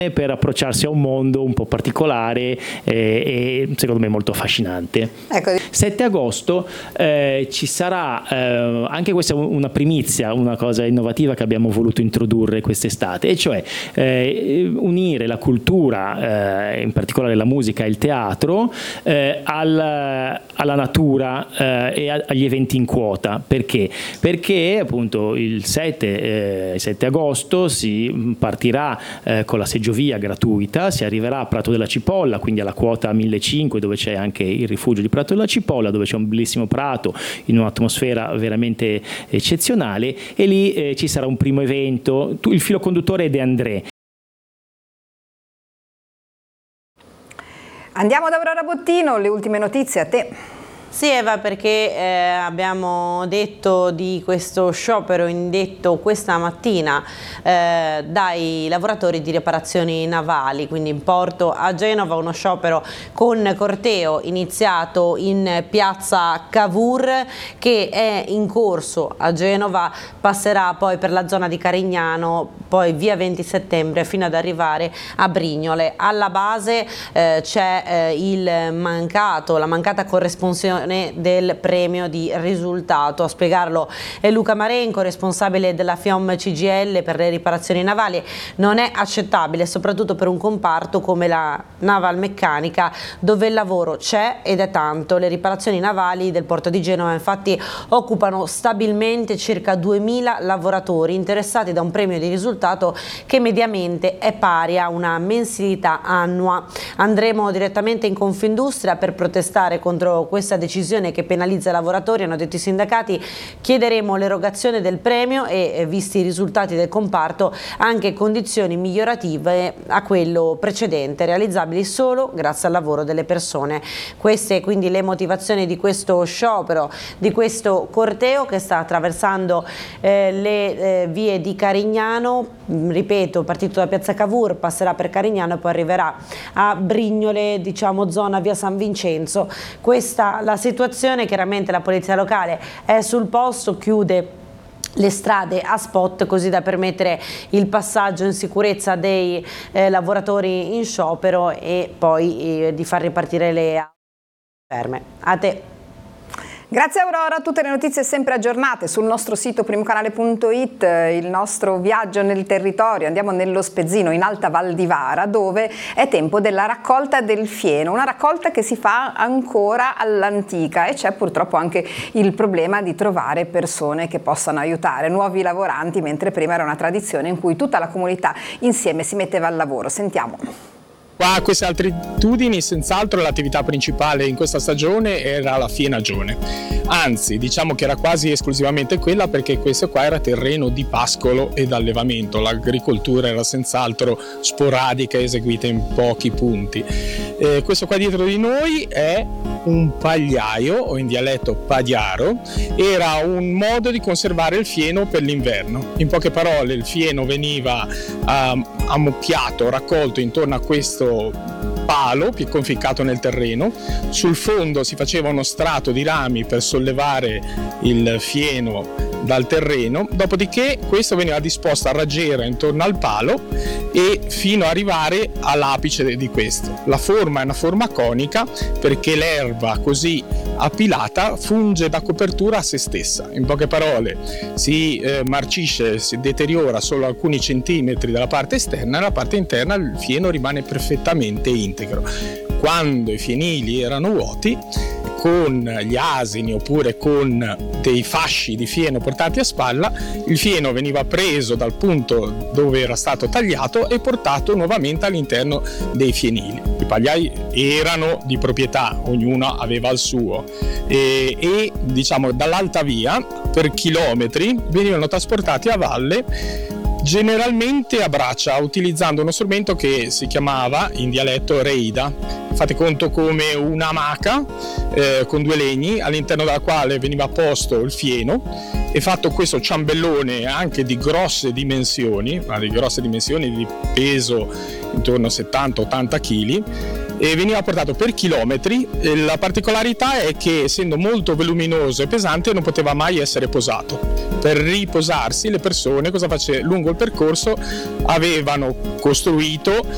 per approcciarsi a un mondo un po' particolare e secondo me molto affascinante. Ecco. 7 agosto ci sarà, anche questa è una primizia, una cosa innovativa che abbiamo voluto introdurre quest'estate, e cioè unire la cultura, in particolare la musica e il teatro, alla natura e agli eventi in quota. Perché? Perché appunto il 7 agosto si partirà con la seggiovia gratuita, si arriverà a Prato della Cipolla, quindi alla quota 1500, dove c'è anche il rifugio di Prato della Cipolla, dove c'è un bellissimo prato in un'atmosfera veramente eccezionale, e lì ci sarà un primo evento. Il filo conduttore è De André. Andiamo da Aurora Bottino, le ultime notizie, a te. Sì, Eva, perché abbiamo detto di questo sciopero indetto questa mattina dai lavoratori di riparazioni navali, quindi in porto a Genova, uno sciopero con corteo iniziato in piazza Cavour, che è in corso a Genova, passerà poi per la zona di Carignano, poi via 20 settembre fino ad arrivare a Brignole. Alla base c'è la mancata corresponsione del premio di risultato. A spiegarlo è Luca Marenco, responsabile della FIOM CGIL per le riparazioni navali. Non è accettabile, soprattutto per un comparto come la navalmeccanica, dove il lavoro c'è ed è tanto. Le riparazioni navali del porto di Genova infatti occupano stabilmente circa 2000 lavoratori interessati da un premio di risultato che mediamente è pari a una mensilità annua. Andremo direttamente in Confindustria per protestare contro questa decisione che penalizza i lavoratori, hanno detto i sindacati. Chiederemo l'erogazione del premio e, visti i risultati del comparto, anche condizioni migliorative a quello precedente, realizzabili solo grazie al lavoro delle persone. Queste quindi le motivazioni di questo sciopero, di questo corteo che sta attraversando le vie di Carignano. Ripeto, partito da piazza Cavour, passerà per Carignano e poi arriverà a Brignole, diciamo zona via San Vincenzo. Questa la situazione. Chiaramente la polizia locale è sul posto, chiude le strade a spot così da permettere il passaggio in sicurezza dei lavoratori in sciopero e poi di far ripartire le ferme. A te. Grazie Aurora, tutte le notizie sempre aggiornate sul nostro sito primocanale.it, il nostro viaggio nel territorio. Andiamo nello Spezzino, in Alta Val di Vara, dove è tempo della raccolta del fieno, una raccolta che si fa ancora all'antica e c'è purtroppo anche il problema di trovare persone che possano aiutare, nuovi lavoranti, mentre prima era una tradizione in cui tutta la comunità insieme si metteva al lavoro. Sentiamo. Qua a queste altitudini senz'altro l'attività principale in questa stagione era la fienagione, anzi diciamo che era quasi esclusivamente quella, perché questo qua era terreno di pascolo ed allevamento, l'agricoltura era senz'altro sporadica, eseguita in pochi punti. Questo qua dietro di noi è un pagliaio, o in dialetto pagliaro, era un modo di conservare il fieno per l'inverno. In poche parole, il fieno veniva ammucchiato, raccolto intorno a questo palo conficcato nel terreno. Sul fondo si faceva uno strato di rami per sollevare il fieno dal terreno, dopodiché questo veniva disposto a raggiera intorno al palo e fino ad arrivare all'apice di questo. La forma è una forma conica perché l'erba così appilata funge da copertura a se stessa. In poche parole, si marcisce, si deteriora solo alcuni centimetri dalla parte esterna e la parte interna il fieno rimane perfettamente integro. Quando i fienili erano vuoti, con gli asini oppure con dei fasci di fieno portati a spalla, il fieno veniva preso dal punto dove era stato tagliato e portato nuovamente all'interno dei fienili. I pagliai erano di proprietà, ognuno aveva il suo e diciamo dall'alta via per chilometri venivano trasportati a valle, generalmente a braccia, utilizzando uno strumento che si chiamava in dialetto reida. Fate conto come un'amaca con due legni all'interno della quale veniva posto il fieno e fatto questo ciambellone anche di grosse dimensioni, di peso intorno a 70-80 kg, e veniva portato per chilometri. La particolarità è che, essendo molto voluminoso e pesante, non poteva mai essere posato. Per riposarsi le persone lungo il percorso avevano costruito